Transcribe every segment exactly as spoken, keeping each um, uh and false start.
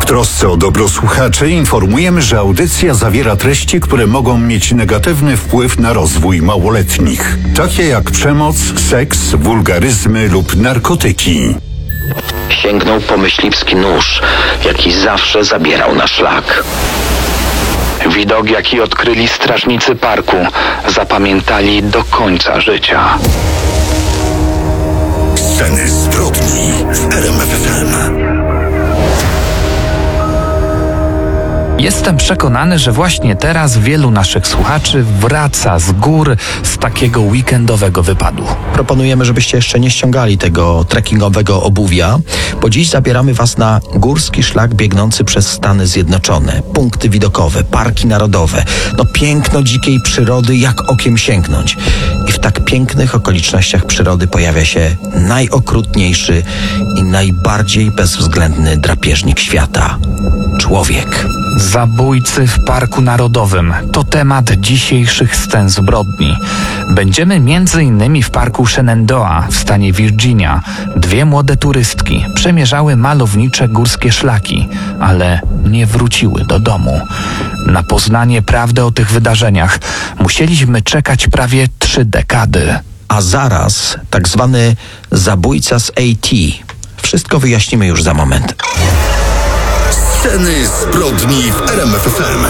trosce o dobro słuchaczy informujemy, że audycja zawiera treści, które mogą mieć negatywny wpływ na rozwój małoletnich, takie jak przemoc, seks, wulgaryzmy lub narkotyki. Sięgnął po myśliwski nóż, jaki zawsze zabierał na szlak. Widok, jaki odkryli strażnicy parku, zapamiętali do końca życia. Sceny zbrodni w R M F F M. Jestem przekonany, że właśnie teraz wielu naszych słuchaczy wraca z gór z takiego weekendowego wypadu. Proponujemy, żebyście jeszcze nie ściągali tego trekkingowego obuwia, bo dziś zabieramy Was na górski szlak biegnący przez Stany Zjednoczone. Punkty widokowe, parki narodowe, no piękno dzikiej przyrody, jak okiem sięgnąć. I w tak pięknych okolicznościach przyrody pojawia się najokrutniejszy i najbardziej bezwzględny drapieżnik świata – człowiek. Zabójcy w Parku Narodowym to temat dzisiejszych scen zbrodni. Będziemy między innymi w parku Shenandoah w stanie Virginia. Dwie młode turystki przemierzały malownicze górskie szlaki, ale nie wróciły do domu. Na poznanie prawdy o tych wydarzeniach musieliśmy czekać prawie trzy dekady. A zaraz tak zwany zabójca z A T. Wszystko wyjaśnimy już za moment. Sceny zbrodni w R M F F M.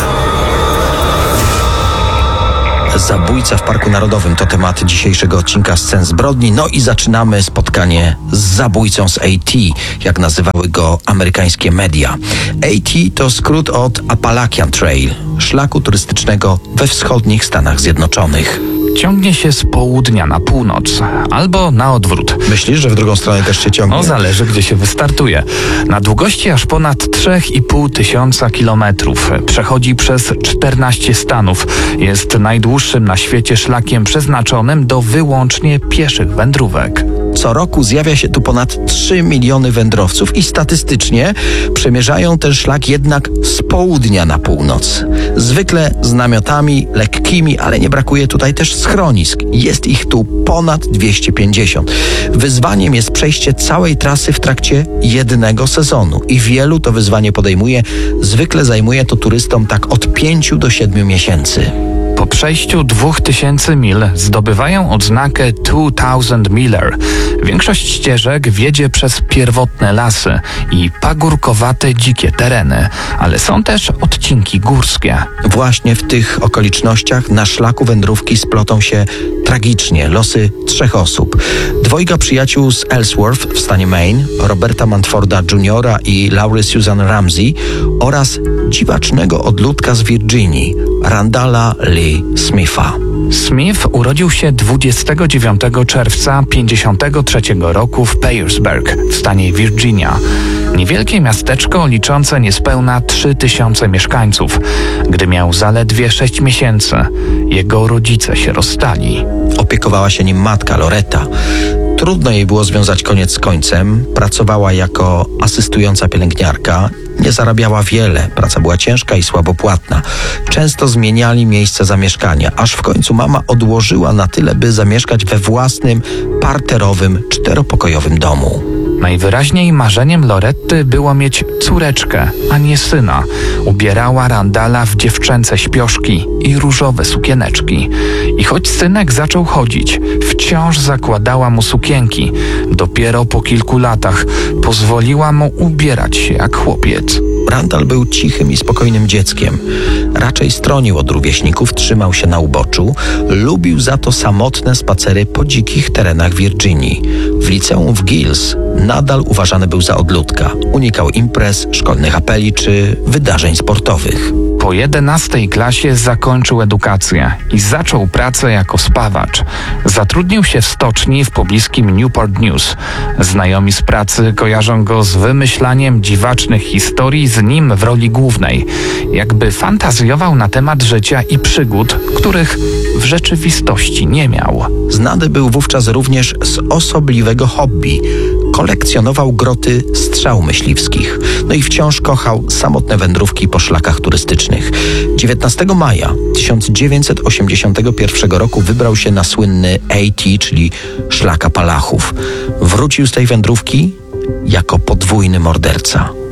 Zabójca w Parku Narodowym to temat dzisiejszego odcinka Scen zbrodni. No i zaczynamy spotkanie z zabójcą z A T, jak nazywały go amerykańskie media. A T to skrót od Appalachian Trail, szlaku turystycznego we wschodnich Stanach Zjednoczonych. Ciągnie się z południa na północ, albo na odwrót. Myślisz, że w drugą stronę też się ciągnie? No zależy, gdzie się wystartuje. Na długości aż ponad trzy i pół tysiąca kilometrów. Przechodzi przez czternaście stanów. Jest najdłuższym na świecie szlakiem przeznaczonym do wyłącznie pieszych wędrówek. Co roku zjawia się tu ponad trzy miliony wędrowców i statystycznie przemierzają ten szlak jednak z południa na północ. Zwykle z namiotami lekkimi, ale nie brakuje tutaj też schronisk. Jest ich tu ponad dwieście pięćdziesiąt. Wyzwaniem jest przejście całej trasy w trakcie jednego sezonu i wielu to wyzwanie podejmuje. Zwykle zajmuje to turystom tak od pięciu do siedmiu miesięcy. Po przejściu dwóch tysięcy mil zdobywają odznakę two thousand miler. Większość ścieżek wiedzie przez pierwotne lasy i pagórkowate dzikie tereny, ale są też odcinki górskie. Właśnie w tych okolicznościach na szlaku wędrówki splotą się tragicznie losy trzech osób. Dwojga przyjaciół z Ellsworth w stanie Maine, Roberta Manforda juniora i Laury Susan Ramsey oraz dziwacznego odludka z Virginii, Randalla Lee Smitha. Smith urodził się dwudziestego dziewiątego czerwca pięćdziesiątego trzeciego roku w Pearisburg w stanie Virginia. Niewielkie miasteczko liczące niespełna trzy tysiące mieszkańców. Gdy miał zaledwie sześć miesięcy, jego rodzice się rozstali. Opiekowała się nim matka Loretta. Trudno jej było związać koniec z końcem. Pracowała jako asystująca pielęgniarka. Nie zarabiała wiele, praca była ciężka i słabo płatna. Często zmieniali miejsce zamieszkania, aż w końcu mama odłożyła na tyle, by zamieszkać we własnym, parterowym, czteropokojowym domu. Najwyraźniej marzeniem Loretty było mieć córeczkę, a nie syna. Ubierała Randalla w dziewczęce śpioszki i różowe sukieneczki. I choć synek zaczął chodzić, wciąż zakładała mu sukienki. Dopiero po kilku latach pozwoliła mu ubierać się jak chłopiec. Randall był cichym i spokojnym dzieckiem. Raczej stronił od rówieśników, trzymał się na uboczu. Lubił za to samotne spacery po dzikich terenach Virginii. W liceum w Giles nadal uważany był za odludka. Unikał imprez, szkolnych apeli czy wydarzeń sportowych. Po jedenastej klasie zakończył edukację i zaczął pracę jako spawacz. Zatrudnił się w stoczni w pobliskim Newport News. Znajomi z pracy kojarzą go z wymyślaniem dziwacznych historii z nim w roli głównej. Jakby fantazjował na temat życia i przygód, których w rzeczywistości nie miał. Znany był wówczas również z osobliwego hobby. Kolekcjonował groty strzał myśliwskich. No i wciąż kochał samotne wędrówki po szlakach turystycznych. dziewiętnastego maja tysiąc dziewięćset osiemdziesiątego pierwszego roku wybrał się na słynny A T, czyli szlak Apalachów. Wrócił z tej wędrówki jako podwójny morderca.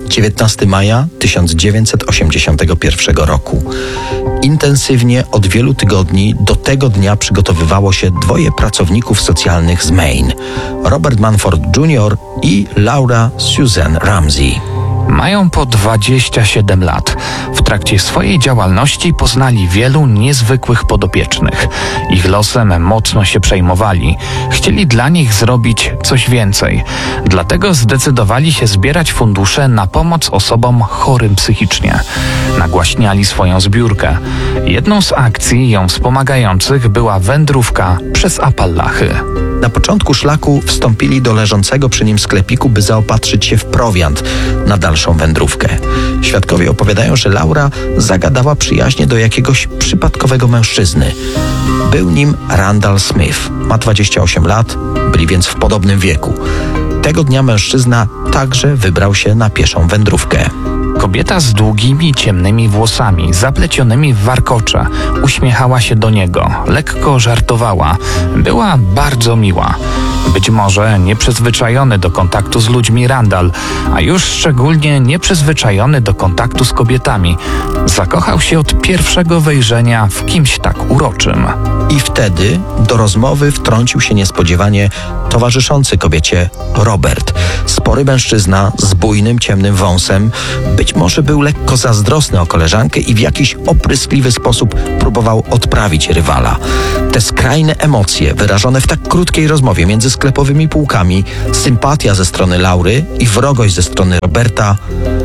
dziewiętnastego maja tysiąc dziewięćset osiemdziesiątego pierwszego roku. Intensywnie od wielu tygodni do tego dnia przygotowywało się dwoje pracowników socjalnych z Maine, Robert Manford junior i Laura Susan Ramsey. Mają po dwadzieścia siedem lat. W trakcie swojej działalności poznali wielu niezwykłych podopiecznych. Ich losem mocno się przejmowali. Chcieli dla nich zrobić coś więcej. Dlatego zdecydowali się zbierać fundusze na pomoc osobom chorym psychicznie. Nagłaśniali swoją zbiórkę. Jedną z akcji ją wspomagających była wędrówka przez Appalachy. Na początku szlaku wstąpili do leżącego przy nim sklepiku, by zaopatrzyć się w prowiant na dalszą wędrówkę. Świadkowie opowiadają, że Laura zagadała przyjaźnie do jakiegoś przypadkowego mężczyzny. Był nim Randall Smith. Ma dwadzieścia osiem lat, byli więc w podobnym wieku. Tego dnia mężczyzna także wybrał się na pieszą wędrówkę. Kobieta z długimi, ciemnymi włosami, zaplecionymi w warkocze, uśmiechała się do niego, lekko żartowała. Była bardzo miła. Być może nieprzyzwyczajony do kontaktu z ludźmi Randall, a już szczególnie nieprzyzwyczajony do kontaktu z kobietami, zakochał się od pierwszego wejrzenia w kimś tak uroczym. I wtedy do rozmowy wtrącił się niespodziewanie towarzyszący kobiecie Robert. Spory mężczyzna z bujnym, ciemnym wąsem. Być może był lekko zazdrosny o koleżankę i w jakiś opryskliwy sposób próbował odprawić rywala. Te skrajne emocje wyrażone w tak krótkiej rozmowie między sklepowymi półkami, sympatia ze strony Laury i wrogość ze strony Roberta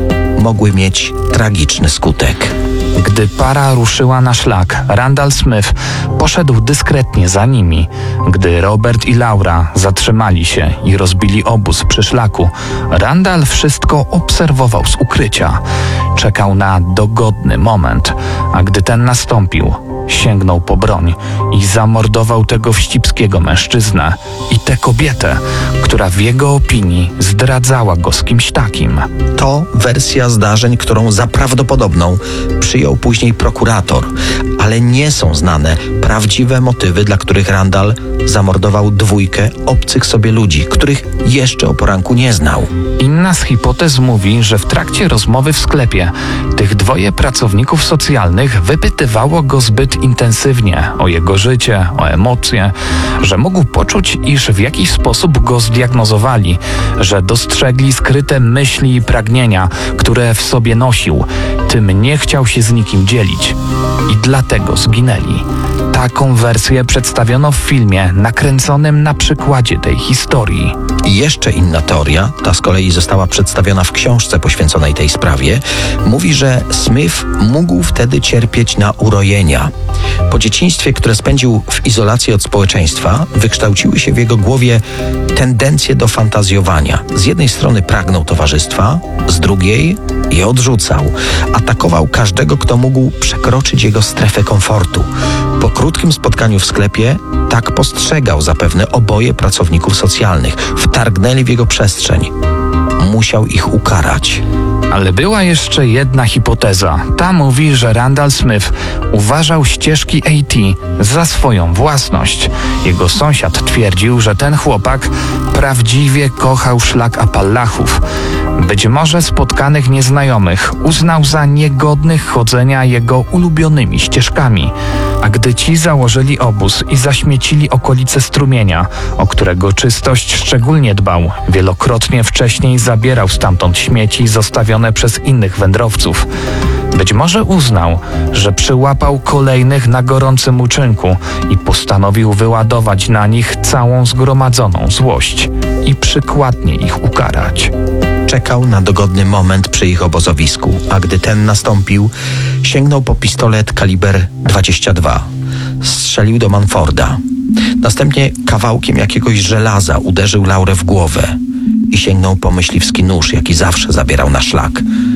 mogły mieć tragiczny skutek. Gdy para ruszyła na szlak, Randall Smith poszedł dyskretnie za nimi. Gdy Robert i Laura zatrzymali się i rozbili obóz przy szlaku, Randall wszystko obserwował z ukrycia. Czekał na dogodny moment, a gdy ten nastąpił, sięgnął po broń i zamordował tego wścibskiego mężczyznę i tę kobietę, która w jego opinii zdradzała go z kimś takim. To wersja zdarzeń, którą za prawdopodobną przyjął później prokurator, ale nie są znane prawdziwe motywy, dla których Randall zamordował dwójkę obcych sobie ludzi, których jeszcze o poranku nie znał. Inna z hipotez mówi, że w trakcie rozmowy w sklepie tych dwoje pracowników socjalnych wypytywało go zbyt intensywnie o jego życie, o emocje, że mógł poczuć, iż w jakiś sposób go zdiagnozowali, że dostrzegli skryte myśli i pragnienia, które w sobie nosił. Tym nie chciał się z nikim dzielić i dlatego zginęli. Taką wersję przedstawiono w filmie nakręconym na przykładzie tej historii. I jeszcze inna teoria, ta z kolei została przedstawiona w książce poświęconej tej sprawie, mówi, że Smith mógł wtedy cierpieć na urojenia. Po dzieciństwie, które spędził w izolacji od społeczeństwa, wykształciły się w jego głowie tendencje do fantazjowania. Z jednej strony pragnął towarzystwa, z drugiej je odrzucał. Atakował każdego, kto mógł przekroczyć jego strefę komfortu. Po krótkim spotkaniu w sklepie tak postrzegał zapewne oboje pracowników socjalnych. Wtargnęli w jego przestrzeń. Musiał ich ukarać. Ale była jeszcze jedna hipoteza. Ta mówi, że Randall Smith uważał ścieżki A T za swoją własność. Jego sąsiad twierdził, że ten chłopak prawdziwie kochał szlak Appalachów. Być może spotkanych nieznajomych uznał za niegodnych chodzenia jego ulubionymi ścieżkami. A gdy ci założyli obóz i zaśmiecili okolice strumienia, o którego czystość szczególnie dbał, wielokrotnie wcześniej zabierał stamtąd śmieci zostawione przez innych wędrowców. Być może uznał, że przyłapał kolejnych na gorącym uczynku i postanowił wyładować na nich całą zgromadzoną złość i przykładnie ich ukarać. Czekał na dogodny moment przy ich obozowisku, a gdy ten nastąpił, sięgnął po pistolet kaliber dwadzieścia dwa. Strzelił do Manforda. Następnie kawałkiem jakiegoś żelaza uderzył Laurę w głowę i sięgnął po myśliwski nóż, jaki zawsze zabierał na szlak.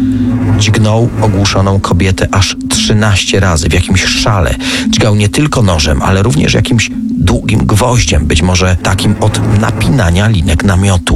Dźgnął ogłuszoną kobietę aż trzynaście razy w jakimś szale. Dźgał nie tylko nożem, ale również jakimś długim gwoździem, być może takim od napinania linek namiotu.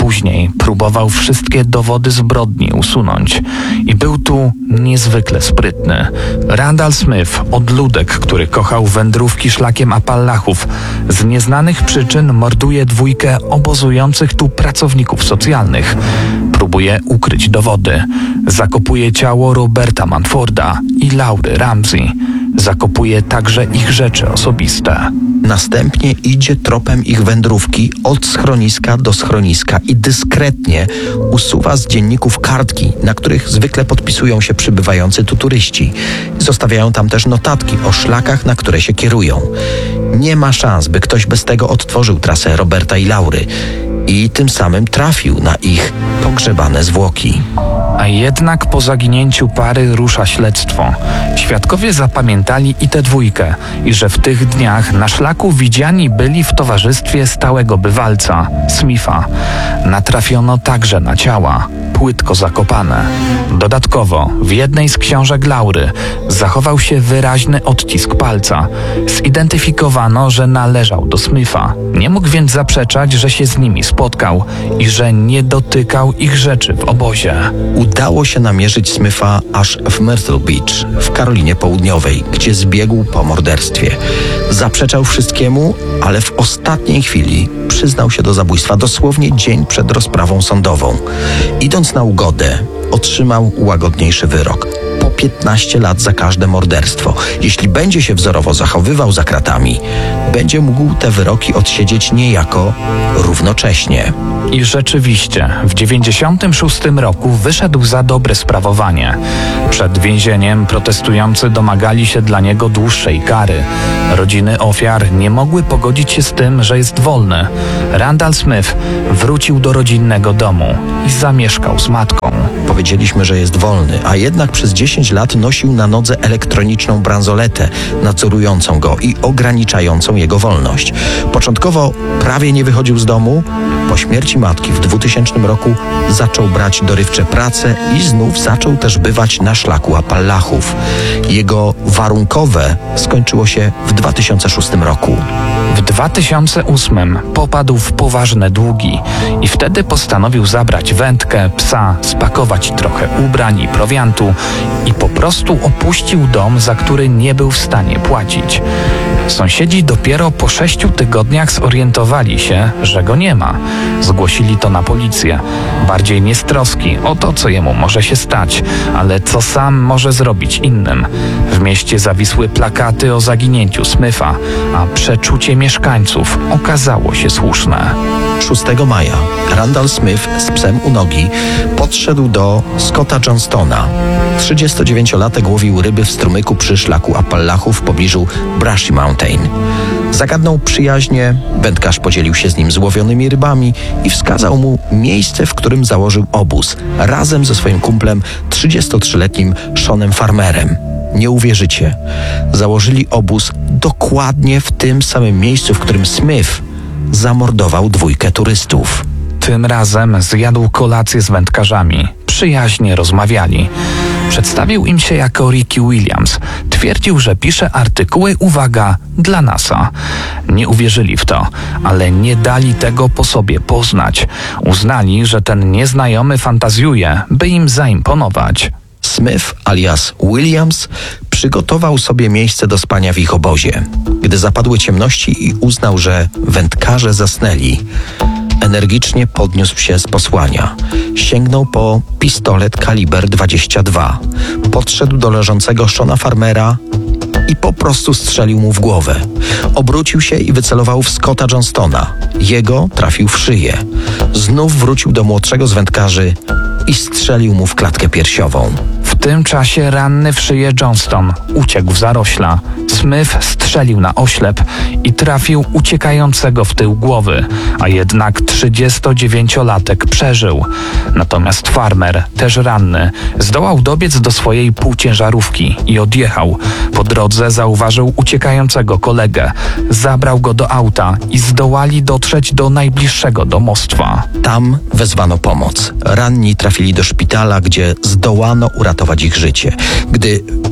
później próbował wszystkie dowody zbrodni usunąć i był tu niezwykle sprytny. Randall Smith, odludek, który kochał wędrówki szlakiem Appalachów, z nieznanych przyczyn morduje dwójkę obozujących tu pracowników socjalnych. Próbuje ukryć dowody. Zakopuje ciało Roberta Manforda i Laury Ramsey. Zakopuje także ich rzeczy osobiste. Następnie idzie tropem ich wędrówki od schroniska do schroniska i dyskretnie usuwa z dzienników kartki, na których zwykle podpisują się przybywający tu turyści. Zostawiają tam też notatki o szlakach, na które się kierują. Nie ma szans, by ktoś bez tego odtworzył trasę Roberta i Laury i tym samym trafił na ich pogrzebane zwłoki. A jednak po zaginięciu pary rusza śledztwo. Świadkowie zapamiętali i tę dwójkę i że w tych dniach na szlaku widziani byli w towarzystwie stałego bywalca, Smitha. Natrafiono także na ciała, płytko zakopane. Dodatkowo w jednej z książek Laury zachował się wyraźny odcisk palca. Zidentyfikowano, że należał do Smitha. Nie mógł więc zaprzeczać, że się z nimi spotkał i że nie dotykał ich rzeczy w obozie. Udało się namierzyć Smitha aż w Myrtle Beach w Karolinie Południowej, gdzie zbiegł po morderstwie. Zaprzeczał wszystkiemu, ale w ostatniej chwili przyznał się do zabójstwa dosłownie dzień przed rozprawą sądową. Idąc na ugodę, otrzymał łagodniejszy wyrok. Po piętnaście lat za każde morderstwo. Jeśli będzie się wzorowo zachowywał za kratami, będzie mógł te wyroki odsiedzieć niejako równocześnie. I rzeczywiście, w dziewięćdziesiątym szóstym roku wyszedł za dobre sprawowanie. Przed więzieniem protestujący domagali się dla niego dłuższej kary. Rodziny ofiar nie mogły pogodzić się z tym, że jest wolny. Randall Smith wrócił do rodzinnego domu i zamieszkał z matką. Powiedzieliśmy, że jest wolny, a jednak przez dziesięć lat nosił na nodze elektroniczną bransoletę nadzorującą go i ograniczającą jego wolność. Początkowo prawie nie wychodził z domu. Po śmierci matki w dwutysięcznym roku zaczął brać dorywcze prace i znów zaczął też bywać na szlaku Appalachów. Jego warunkowe skończyło się w dwa tysiące szóstym roku. W dwa tysiące ósmym popadł w poważne długi i wtedy postanowił zabrać wędkę, psa, spakować trochę ubrań i prowiantu i po prostu opuścił dom, za który nie był w stanie płacić. Sąsiedzi dopiero po sześciu tygodniach zorientowali się, że go nie ma. Zgłosili to na policję. Bardziej nie z troski o to, co jemu może się stać, ale co sam może zrobić innym. W mieście zawisły plakaty o zaginięciu Smitha, a przeczucie mieszkańców okazało się słuszne. szóstego maja Randall Smith z psem u nogi podszedł do Scotta Johnstona. trzydziestodziewięciolatek łowił ryby w strumyku przy szlaku Appalachów w pobliżu Brushy Mountain. Zagadnął przyjaźnie, wędkarz podzielił się z nim złowionymi rybami i wskazał mu miejsce, w którym założył obóz, razem ze swoim kumplem, trzydziestotrzyletnim Seanem Farmerem. Nie uwierzycie, założyli obóz dokładnie w tym samym miejscu, w którym Smith zamordował dwójkę turystów. Tym razem zjadł kolację z wędkarzami. Przyjaźnie rozmawiali. Przedstawił im się jako Ricky Williams. Twierdził, że pisze artykuły, uwaga, dla NASA. Nie uwierzyli w to, ale nie dali tego po sobie poznać. Uznali, że ten nieznajomy fantazjuje, by im zaimponować. Smith alias Williams przygotował sobie miejsce do spania w ich obozie. Gdy zapadły ciemności i uznał, że wędkarze zasnęli, energicznie podniósł się z posłania. Sięgnął po pistolet kaliber dwadzieścia dwa. Podszedł do leżącego Seana Farmera i po prostu strzelił mu w głowę. Obrócił się i wycelował w Scotta Johnstona. Jego trafił w szyję. Znów wrócił do młodszego z wędkarzy i strzelił mu w klatkę piersiową. W tym czasie ranny w szyję Johnston uciekł w zarośla. Smith strzelił na oślep i trafił uciekającego w tył głowy, a jednak trzydziestodziewięciolatek przeżył. Natomiast Farmer, też ranny, zdołał dobiec do swojej półciężarówki i odjechał. Po drodze zauważył uciekającego kolegę, zabrał go do auta i zdołali dotrzeć do najbliższego domostwa. Tam wezwano pomoc. Ranni trafili do szpitala, gdzie zdołano uratować ich życie. Gdy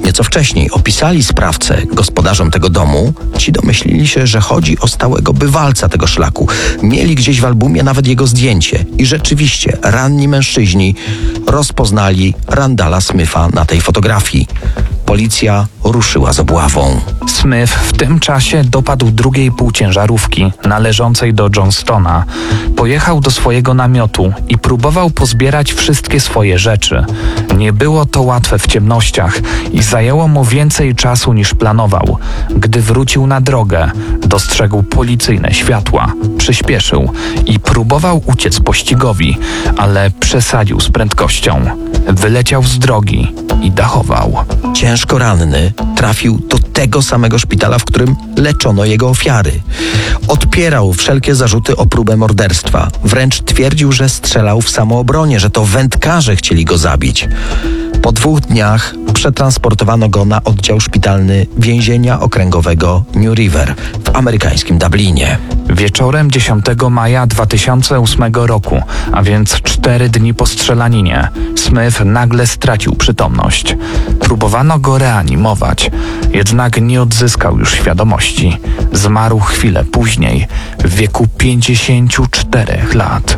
nieco wcześniej opisali sprawcę gospodarzom tego domu, ci domyślili się, że chodzi o stałego bywalca tego szlaku. Mieli gdzieś w albumie nawet jego zdjęcie i rzeczywiście ranni mężczyźni rozpoznali Randalla Smitha na tej fotografii. Policja ruszyła z obławą. Smith w tym czasie dopadł drugiej półciężarówki należącej do Johnstona. Pojechał do swojego namiotu i próbował pozbierać wszystkie swoje rzeczy. Nie było to łatwe w ciemnościach i zajęło mu więcej czasu niż planował. Gdy wrócił na drogę, dostrzegł policyjne światła, przyspieszył i próbował uciec pościgowi, ale przesadził z prędkością. Wyleciał z drogi i dachował. Ciężko ranny trafił do tego samego szpitala, w którym leczono jego ofiary. Odpierał wszelkie zarzuty o próbę morderstwa. Wręcz twierdził, że strzelał w samoobronie, że to wędkarze chcieli go zabić. Po dwóch dniach przetransportowano go na oddział szpitalny więzienia okręgowego New River w amerykańskim Dublinie. Wieczorem dziesiątego maja dwa tysiące ósmego roku, a więc cztery dni po strzelaninie, Smith nagle stracił przytomność. Próbowano go reanimować, jednak nie odzyskał już świadomości. Zmarł chwilę później, w wieku pięćdziesięciu czterech lat.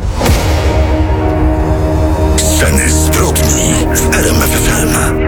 Sceny zbrodni w R M F F M.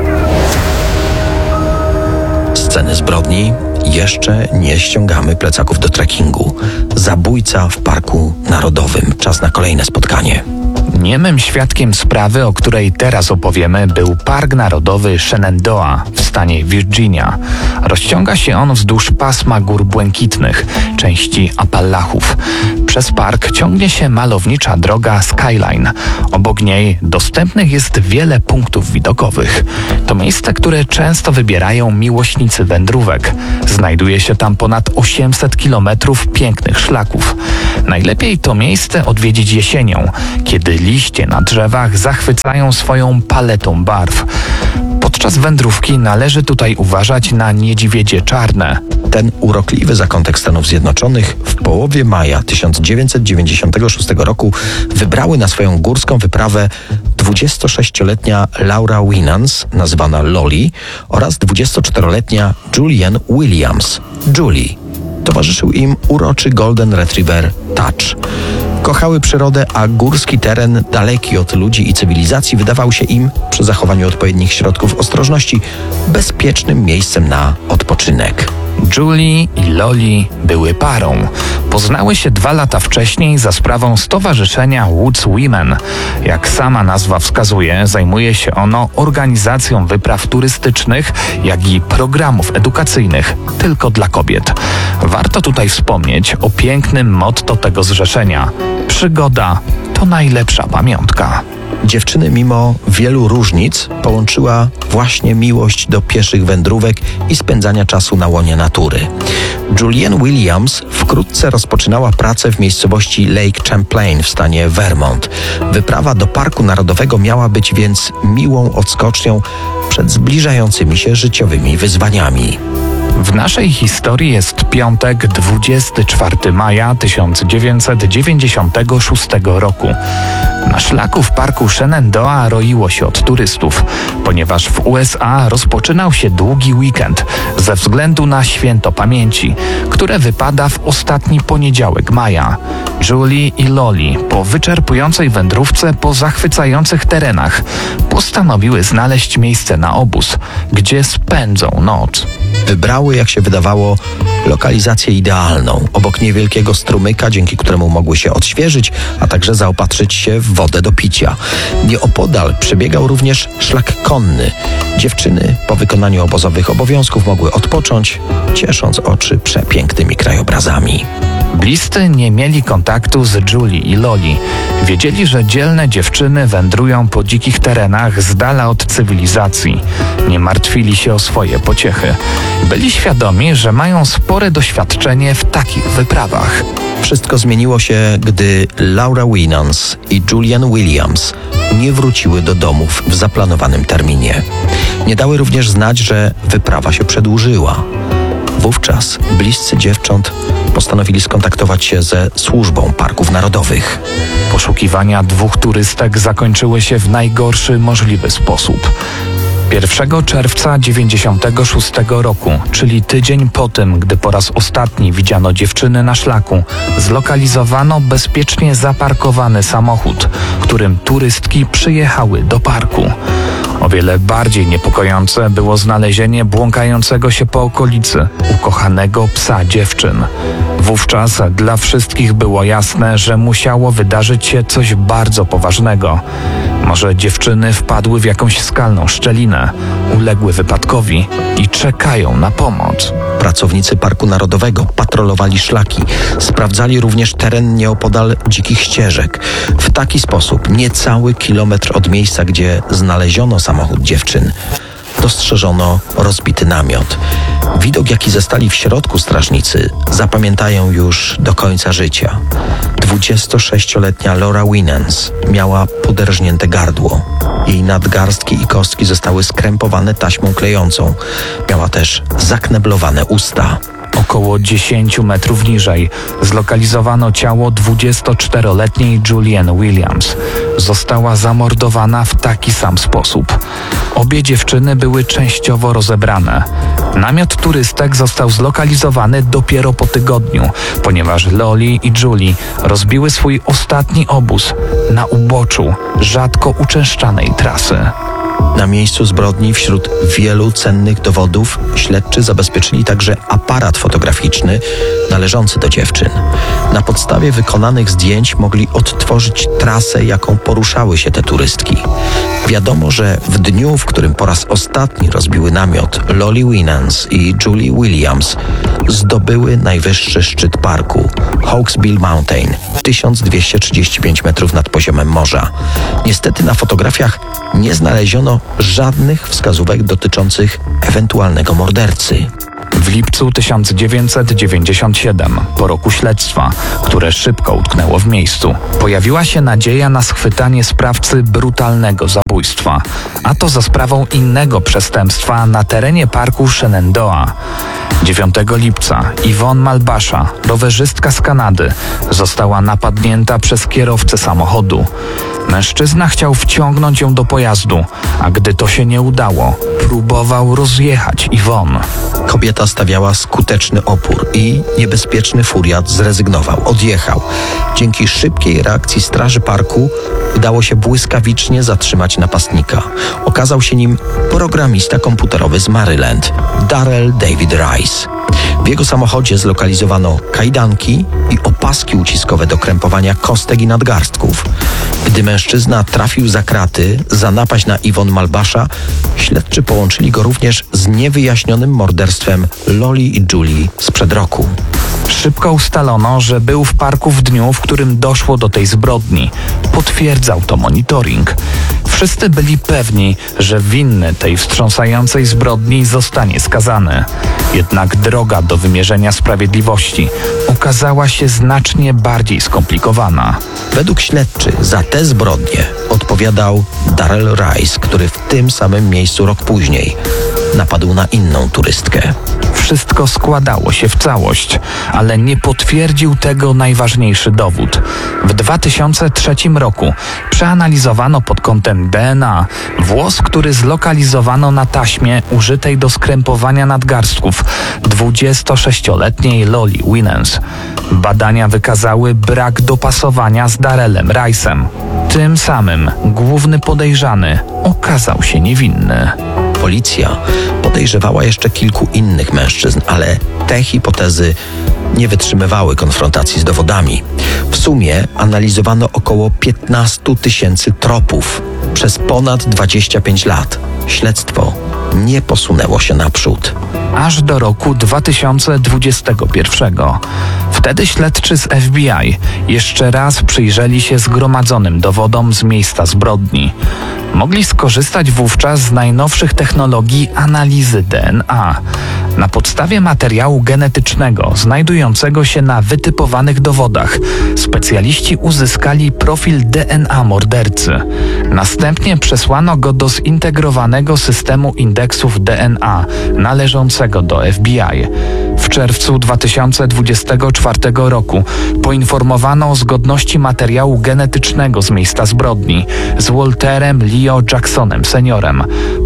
Sceny zbrodni. Jeszcze nie ściągamy plecaków do trekkingu. Zabójca w Parku Narodowym. Czas na kolejne spotkanie. Niemym świadkiem sprawy, o której teraz opowiemy, był Park Narodowy Shenandoah w stanie Virginia. Rozciąga się on wzdłuż pasma gór błękitnych, części Apalachów. Przez park ciągnie się malownicza droga Skyline. Obok niej dostępnych jest wiele punktów widokowych. To miejsce, które często wybierają miłośnicy wędrówek. Znajduje się tam ponad osiemset kilometrów pięknych szlaków. Najlepiej to miejsce odwiedzić jesienią, kiedy liście na drzewach zachwycają swoją paletą barw. Podczas wędrówki należy tutaj uważać na niedźwiedzie czarne. Ten urokliwy zakątek Stanów Zjednoczonych w połowie maja tysiąc dziewięćset dziewięćdziesiątego szóstego roku wybrały na swoją górską wyprawę dwudziestosześcioletnia Laura Winans, nazwana Loli, oraz dwudziestoczteroletnia Julian Williams, Julie. Towarzyszył im uroczy Golden Retriever Touch. Kochały przyrodę, a górski teren, daleki od ludzi i cywilizacji, wydawał się im, przy zachowaniu odpowiednich środków ostrożności, bezpiecznym miejscem na odpoczynek. Julie i Loli były parą. Poznały się dwa lata wcześniej za sprawą stowarzyszenia Woods Women. Jak sama nazwa wskazuje, zajmuje się ono organizacją wypraw turystycznych, jak i programów edukacyjnych tylko dla kobiet. Warto tutaj wspomnieć o pięknym motto tego zrzeszenia: przygoda to najlepsza pamiątka. Dziewczyny mimo wielu różnic połączyła właśnie miłość do pieszych wędrówek i spędzania czasu na łonie natury. Julian Williams wkrótce rozpoczynała pracę w miejscowości Lake Champlain w stanie Vermont. Wyprawa do Parku Narodowego miała być więc miłą odskocznią przed zbliżającymi się życiowymi wyzwaniami. W naszej historii jest piątek, dwudziestego czwartego maja tysiąc dziewięćset dziewięćdziesiątego szóstego roku. Na szlaku w parku Shenandoah roiło się od turystów, ponieważ w U S A rozpoczynał się długi weekend ze względu na Święto Pamięci, które wypada w ostatni poniedziałek maja. Julie i Loli po wyczerpującej wędrówce po zachwycających terenach postanowiły znaleźć miejsce na obóz, gdzie spędzą noc. Wybrały, jak się wydawało, lokalizację idealną, obok niewielkiego strumyka, dzięki któremu mogły się odświeżyć, a także zaopatrzyć się w wodę do picia. Nieopodal przebiegał również szlak konny. Dziewczyny po wykonaniu obozowych obowiązków mogły odpocząć, ciesząc oczy przepięknymi krajobrazami. Bliscy nie mieli kontaktu z Julie i Loli. Wiedzieli, że dzielne dziewczyny wędrują po dzikich terenach z dala od cywilizacji. Nie martwili się o swoje pociechy. Byli świadomi, że mają spore doświadczenie w takich wyprawach. Wszystko zmieniło się, gdy Laura Winans i Julian Williams nie wróciły do domów w zaplanowanym terminie. Nie dały również znać, że wyprawa się przedłużyła. Wówczas bliscy dziewcząt postanowili skontaktować się ze służbą parków narodowych. Poszukiwania dwóch turystek zakończyły się w najgorszy możliwy sposób. pierwszego czerwca dziewięćdziesiątego szóstego roku, czyli tydzień po tym, gdy po raz ostatni widziano dziewczyny na szlaku, zlokalizowano bezpiecznie zaparkowany samochód, którym turystki przyjechały do parku. O wiele bardziej niepokojące było znalezienie błąkającego się po okolicy ukochanego psa dziewczyn. Wówczas dla wszystkich było jasne, że musiało wydarzyć się coś bardzo poważnego. Może dziewczyny wpadły w jakąś skalną szczelinę, uległy wypadkowi i czekają na pomoc. Pracownicy Parku Narodowego patrolowali szlaki, sprawdzali również teren nieopodal dzikich ścieżek. W taki sposób, niecały kilometr od miejsca, gdzie znaleziono samochód dziewczyn, dostrzeżono rozbity namiot. Widok, jaki zastali w środku strażnicy, zapamiętają już do końca życia. dwudziestosześcioletnia Laura Winans miała poderżnięte gardło. Jej nadgarstki i kostki zostały skrępowane taśmą klejącą. Miała też zakneblowane usta. Około dziesięciu metrów niżej zlokalizowano ciało dwudziestoczteroletniej Julian Williams. Została zamordowana w taki sam sposób. Obie dziewczyny były częściowo rozebrane. Namiot turystek został zlokalizowany dopiero po tygodniu, ponieważ Loli i Julie rozbiły swój ostatni obóz na uboczu rzadko uczęszczanej trasy. Na miejscu zbrodni wśród wielu cennych dowodów śledczy zabezpieczyli także aparat fotograficzny należący do dziewczyn. Na podstawie wykonanych zdjęć mogli odtworzyć trasę, jaką poruszały się te turystki. Wiadomo, że w dniu, w którym po raz ostatni rozbiły namiot, Loli Winans i Julie Williams zdobyły najwyższy szczyt parku, Hawksbill Mountain, tysiąc dwieście trzydzieści pięć metrów nad poziomem morza. Niestety na fotografiach nie znaleziono żadnych wskazówek dotyczących ewentualnego mordercy. W lipcu tysiąc dziewięćset dziewięćdziesiątego siódmego, po roku śledztwa, które szybko utknęło w miejscu, pojawiła się nadzieja na schwytanie sprawcy brutalnego zabójstwa, a to za sprawą innego przestępstwa na terenie parku Shenandoah. dziewiątego lipca Yvonne Malbasha, rowerzystka z Kanady, została napadnięta przez kierowcę samochodu. Mężczyzna chciał wciągnąć ją do pojazdu, a gdy to się nie udało, próbował rozjechać Yvonne. Kobieta stawiała skuteczny opór i niebezpieczny furiat zrezygnował, odjechał. Dzięki szybkiej reakcji straży parku udało się błyskawicznie zatrzymać napastnika. Okazał się nim programista komputerowy z Maryland, Darrell David Rice. W jego samochodzie zlokalizowano kajdanki i opaski uciskowe do krępowania kostek i nadgarstków. Gdy mężczyzna trafił za kraty za napaść na Yvonne Malbasha, śledczy połączyli go również z niewyjaśnionym morderstwem Loli i Julie sprzed roku. Szybko ustalono, że był w parku w dniu, w którym doszło do tej zbrodni. Potwierdzał to monitoring. Wszyscy byli pewni, że winny tej wstrząsającej zbrodni zostanie skazany. Jednak droga do wymierzenia sprawiedliwości okazała się znacznie bardziej skomplikowana. Według śledczy za te zbrodnie odpowiadał Darrell Rice, który w tym samym miejscu rok później napadł na inną turystkę. Wszystko składało się w całość, ale nie potwierdził tego najważniejszy dowód. W dwa tysiące trzecim roku przeanalizowano pod kątem D N A włos, który zlokalizowano na taśmie użytej do skrępowania nadgarstków dwudziestosześcioletniej Loli Winans. Badania wykazały brak dopasowania z Darrellem Rice'em. Tym samym główny podejrzany okazał się niewinny. Policja podejrzewała jeszcze kilku innych mężczyzn, ale te hipotezy nie wytrzymywały konfrontacji z dowodami. W sumie analizowano około piętnaście tysięcy tropów przez ponad dwadzieścia pięć lat. Śledztwo nie posunęło się naprzód. Aż do roku dwa tysiące dwudziestego pierwszego. Wtedy śledczy z F B I jeszcze raz przyjrzeli się zgromadzonym dowodom z miejsca zbrodni. Mogli skorzystać wówczas z najnowszych technologii analizy D N A. Na podstawie materiału genetycznego znajdującego się na wytypowanych dowodach specjaliści uzyskali profil D N A mordercy. Następnie przesłano go do zintegrowanego systemu indeksów D N A należącego do F B I. W czerwcu dwa tysiące dwudziestego czwartego roku poinformowano o zgodności materiału genetycznego z miejsca zbrodni z Walterem Leo Jacksonem seniorem.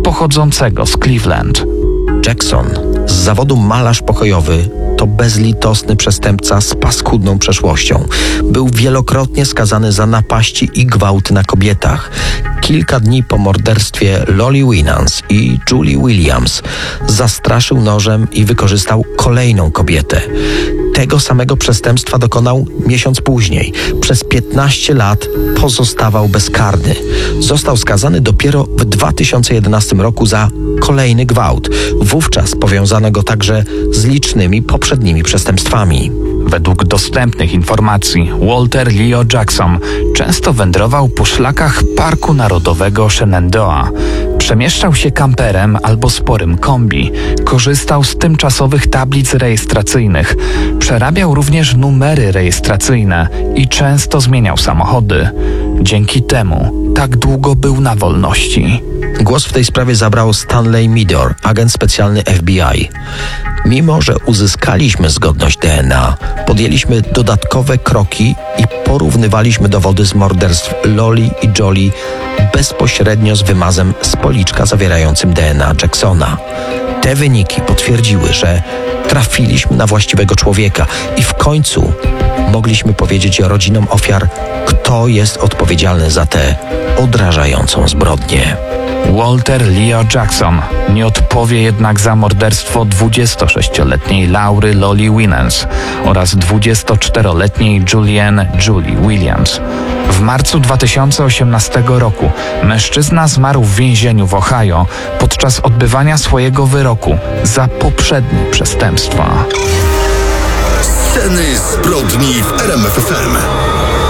pochodzącego z Cleveland. Jackson, z zawodu malarz pokojowy, to bezlitosny przestępca z paskudną przeszłością. Był wielokrotnie skazany za napaści i gwałty na kobietach. Kilka dni po morderstwie Loli Winans i Julie Williams zastraszył nożem i wykorzystał kolejną kobietę. Tego samego przestępstwa dokonał miesiąc później. Przez piętnaście lat pozostawał bezkarny. Został skazany dopiero w dwa tysiące jedenastym roku za kolejny gwałt. Wówczas powiązano go także z licznymi poprzednimi przestępstwami. Według dostępnych informacji Walter Leo Jackson często wędrował po szlakach Parku Narodowego Shenandoah. Przemieszczał się kamperem albo sporym kombi, korzystał z tymczasowych tablic rejestracyjnych, przerabiał również numery rejestracyjne i często zmieniał samochody. Dzięki temu tak długo był na wolności. Głos w tej sprawie zabrał Stanley Midor, agent specjalny F B I. Mimo że uzyskaliśmy zgodność D N A, podjęliśmy dodatkowe kroki i porównywaliśmy dowody z morderstw Loli i Jolie bezpośrednio z wymazem z policzka zawierającym D N A Jacksona. Te wyniki potwierdziły, że trafiliśmy na właściwego człowieka i w końcu mogliśmy powiedzieć rodzinom ofiar, kto jest odpowiedzialny za tę odrażającą zbrodnię. Walter Leo Jackson nie odpowie jednak za morderstwo dwudziestosześcioletniej Laury Loli Winans oraz dwudziestoczteroletniej Julianne Julie Williams. W marcu dwa tysiące osiemnastego roku mężczyzna zmarł w więzieniu w Ohio podczas odbywania swojego wyroku za poprzednie przestępstwa. Sceny zbrodni w R M F F M.